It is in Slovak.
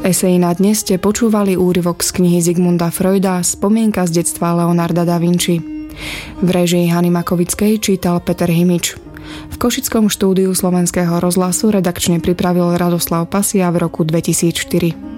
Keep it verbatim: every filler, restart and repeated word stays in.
eseji na dnes ste počúvali úryvok z knihy Zigmunda Freuda Spomienka z detstva Leonarda da Vinci. V réžii Hany Makovickej čítal Peter Himič. V košickom štúdiu Slovenského rozhlasu redakčne pripravil Radoslav Pasia v roku dvetisícštyri.